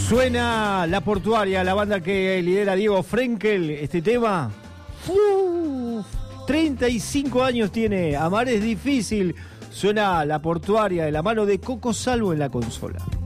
Suena La Portuaria, la banda que lidera Diego Frenkel. Este tema, 35 años tiene. Amar es difícil. Suena La Portuaria de la mano de Coco Salvo en la consola.